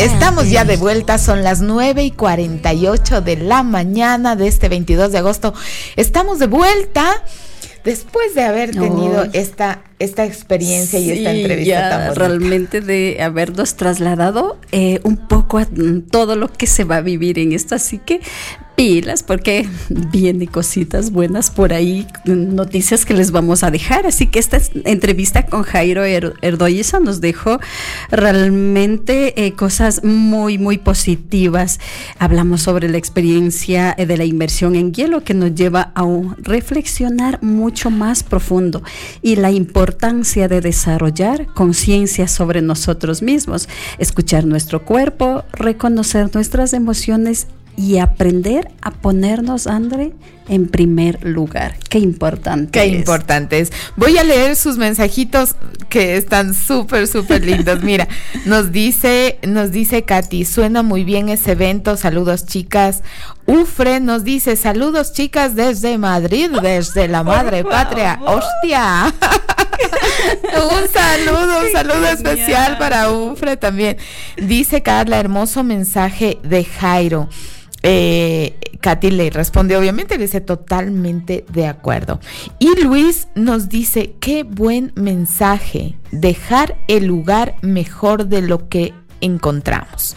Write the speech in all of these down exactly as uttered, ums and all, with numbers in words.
Estamos ya de vuelta, son las nueve y cuarenta y ocho de la mañana de este veintidós de agosto. Estamos de vuelta después de haber tenido oh. esta, esta experiencia y sí, esta entrevista ya, tan bonita. Realmente de habernos trasladado eh, un poco a todo lo que se va a vivir en esto, así que pilas, porque vienen cositas buenas por ahí, noticias que les vamos a dejar. Así que esta entrevista con Jairo Erdoiza nos dejó realmente eh, cosas muy, muy positivas. Hablamos sobre la experiencia de la inmersión en hielo, que nos lleva a un reflexionar mucho más profundo, y la importancia de desarrollar conciencia sobre nosotros mismos, escuchar nuestro cuerpo, reconocer nuestras emociones y aprender a ponernos, André, en primer lugar. Qué importante Qué es. importante es. Voy a leer sus mensajitos que están súper, súper lindos. Mira, nos dice, nos dice Katy, suena muy bien ese evento. Saludos, chicas. Ufre nos dice, saludos, chicas, desde Madrid, desde la madre patria. ¡Hostia! Un saludo, un saludo especial para Ufre también. Dice Carla, hermoso mensaje de Jairo. Eh, Katy le responde, obviamente, le dice totalmente de acuerdo. Y Luis nos dice, qué buen mensaje, dejar el lugar mejor de lo que encontramos.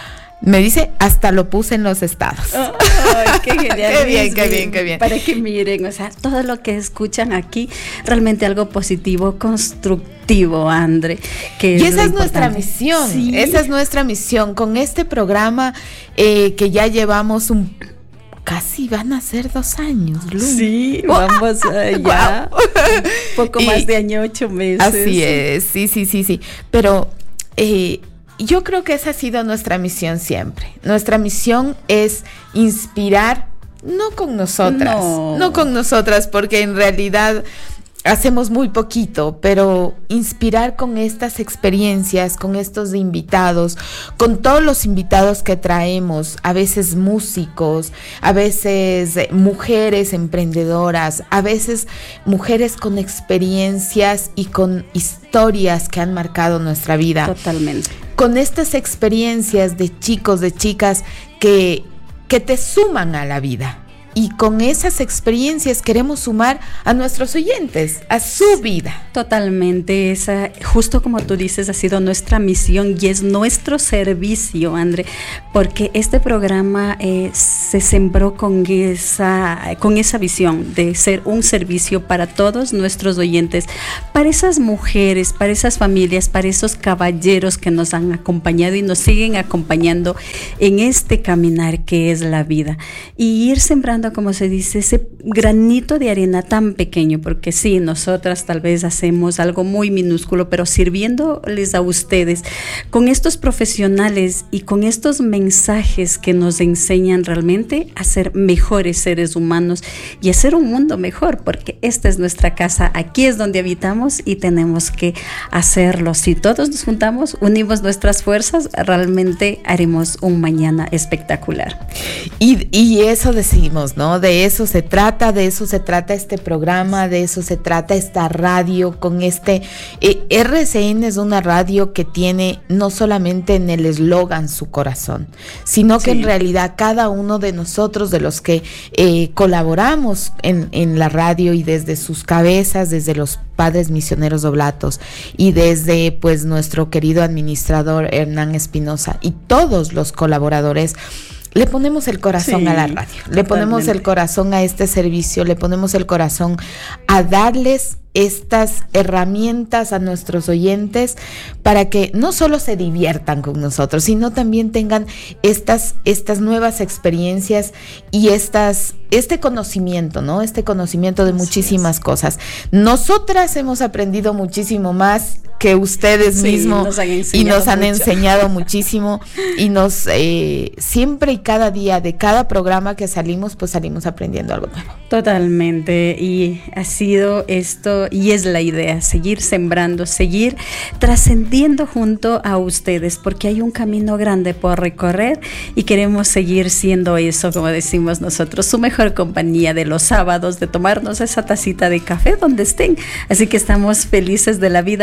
Me dice, hasta lo puse en los estados. Oh, oh, qué genial. Qué bien, qué bien, qué bien. Para que miren, o sea, todo lo que escuchan aquí, realmente algo positivo, constructivo, André. Que y es esa es nuestra misión, sí. esa es nuestra misión. Con este programa eh, que ya llevamos un... Casi van a ser dos años, Lu. Sí, vamos allá. Wow. Un poco más y, de año, ocho meses. Así es, sí, sí, sí, sí. Pero... Eh, yo creo que esa ha sido nuestra misión siempre. Nuestra misión es inspirar, no con nosotras, no, no con nosotras, porque en realidad hacemos muy poquito, pero inspirar con estas experiencias, con estos invitados, con todos los invitados que traemos, a veces músicos, a veces mujeres emprendedoras, a veces mujeres con experiencias y con historias que han marcado nuestra vida. Totalmente. Con estas experiencias de chicos, de chicas que, que te suman a la vida. Y con esas experiencias queremos sumar a nuestros oyentes, a su vida. Totalmente, esa, justo como tú dices, ha sido nuestra misión y es nuestro servicio, André, porque este programa eh, se sembró con esa, con esa visión de ser un servicio para todos nuestros oyentes, para esas mujeres, para esas familias, para esos caballeros que nos han acompañado y nos siguen acompañando en este caminar que es la vida. Y ir sembrando, como se dice, ese granito de arena tan pequeño, porque sí, nosotras tal vez hacemos algo muy minúsculo, pero sirviéndoles a ustedes con estos profesionales y con estos mensajes que nos enseñan realmente a ser mejores seres humanos y a hacer un mundo mejor, porque esta es nuestra casa, aquí es donde habitamos y tenemos que hacerlo. Si todos nos juntamos, unimos nuestras fuerzas, realmente haremos un mañana espectacular. Y, y eso decimos, ¿no? De eso se trata, de eso se trata este programa, de eso se trata esta radio con este... Eh, R C N es una radio que tiene no solamente en el eslogan su corazón, sino que sí, en realidad cada uno de nosotros, de los que eh, colaboramos en, en la radio y desde sus cabezas, desde los padres misioneros oblatos y desde pues nuestro querido administrador Hernán Espinosa y todos los colaboradores, le ponemos el corazón sí, a la radio, le ponemos totalmente el corazón a este servicio, le ponemos el corazón a darles estas herramientas a nuestros oyentes para que no solo se diviertan con nosotros, sino también tengan estas, estas nuevas experiencias y estas, este conocimiento, ¿no? Este conocimiento de muchísimas cosas. Nosotras hemos aprendido muchísimo más que ustedes sí, mismos nos y nos han mucho. enseñado muchísimo y nos eh, siempre y cada día de cada programa que salimos, pues salimos aprendiendo algo nuevo. Totalmente, y ha sido esto y es la idea, seguir sembrando, seguir trascendiendo junto a ustedes, porque hay un camino grande por recorrer y queremos seguir siendo eso, como decimos nosotros, su mejor compañía de los sábados, de tomarnos esa tacita de café donde estén. Así que estamos felices de la vida porque el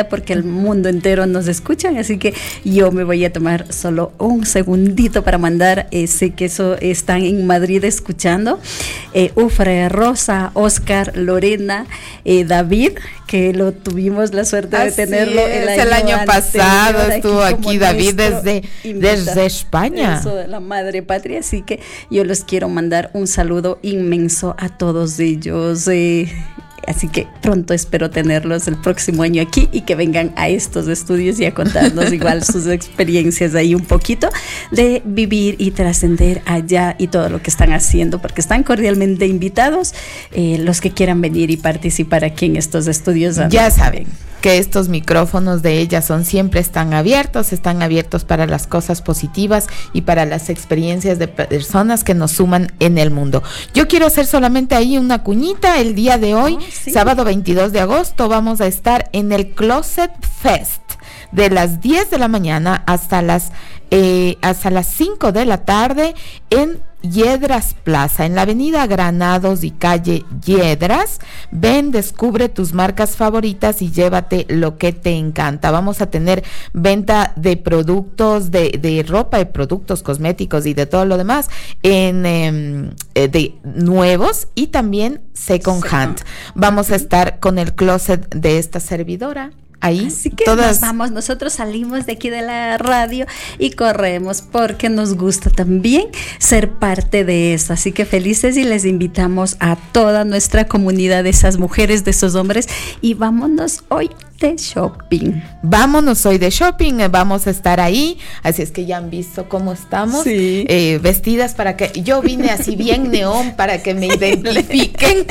el mundo entero nos escuchan, así que yo me voy a tomar solo un segundito para mandar, eh, sé que eso están en Madrid escuchando, eh, Ufre, Rosa, Oscar, Lorena, eh, David, que lo tuvimos la suerte de Así tenerlo es, el año, el año pasado, anterior, estuvo aquí, aquí David desde, desde España. Eso de la madre patria, así que yo les quiero mandar un saludo inmenso a todos ellos. Eh, Así que pronto espero tenerlos el próximo año aquí y que vengan a estos estudios y a contarnos igual sus experiencias ahí un poquito de vivir y trascender allá y todo lo que están haciendo, porque están cordialmente invitados eh, los que quieran venir y participar aquí en estos estudios. Ya saben que estos micrófonos de ella son siempre están abiertos, están abiertos para las cosas positivas y para las experiencias de personas que nos suman en el mundo. Yo quiero hacer solamente ahí una cuñita. El día de hoy, oh, sí. sábado veintidós de agosto, vamos a estar en el Closet Fest de las diez de la mañana hasta las eh, hasta las cinco de la tarde en Yedras Plaza, en la avenida Granados y calle Yedras. Ven, descubre tus marcas favoritas y llévate lo que te encanta. Vamos a tener venta de productos, de, de ropa, de productos cosméticos y de todo lo demás en eh, de nuevos y también second hand. Vamos a estar con el closet de esta servidora. Ahí, así que todas... nos vamos, nosotros salimos de aquí de la radio y corremos porque nos gusta también ser parte de eso, así que felices y les invitamos a toda nuestra comunidad de esas mujeres, de esos hombres, y vámonos hoy de shopping. Vámonos hoy de shopping, vamos a estar ahí, así es que ya han visto cómo estamos, sí. eh, vestidas para que, yo vine así bien neón para que me identifiquen.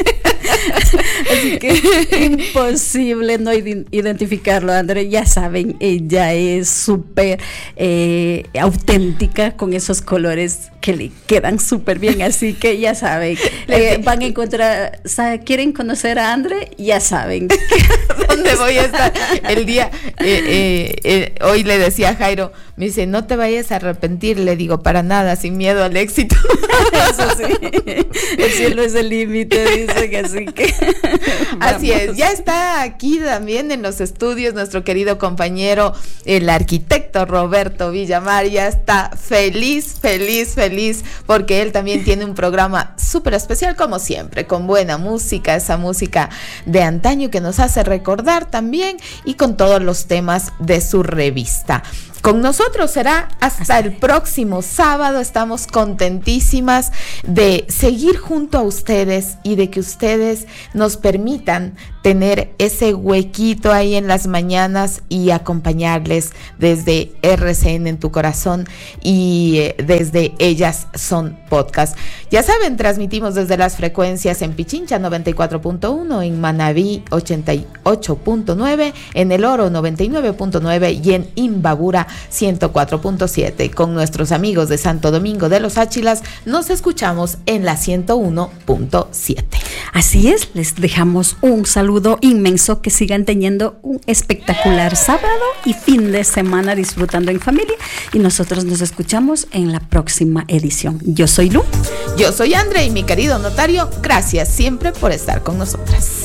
Así que imposible no identificarlo, André, ya saben, ella es súper eh, auténtica con esos colores que le quedan súper bien, así que ya saben, eh, van a encontrar, ¿sabe? ¿Quieren conocer a André? Ya saben. ¿Dónde voy a estar? El día, eh, eh, eh, hoy le decía a Jairo, me dice, no te vayas a arrepentir, le digo, para nada, sin miedo al éxito. Eso sí, el cielo es el límite, dicen, así que así vamos. Es, ya está aquí también en los estudios nuestro querido compañero, el arquitecto Roberto Villamar, ya está feliz, feliz, feliz, porque él también tiene un programa súper especial, como siempre, con buena música, esa música de antaño que nos hace recordar también, y con todos los temas de su revista. Con nosotros será hasta el próximo sábado. Estamos contentísimas de seguir junto a ustedes y de que ustedes nos permitan tener ese huequito ahí en las mañanas y acompañarles desde R C N en tu corazón y eh, desde Ellas Son Podcast. Ya saben, transmitimos desde las frecuencias en Pichincha noventa y cuatro punto uno, en Manabí ochenta y ocho punto nueve, en El Oro noventa y nueve punto nueve y en Imbabura ciento cuatro punto siete. Con nuestros amigos de Santo Domingo de los Áchilas nos escuchamos en la ciento uno punto siete. Así es, les dejamos un saludo inmenso, que sigan teniendo un espectacular sábado y fin de semana disfrutando en familia, y nosotros nos escuchamos en la próxima edición. Yo soy Lu. Yo soy André, y mi querido notario, gracias siempre por estar con nosotras.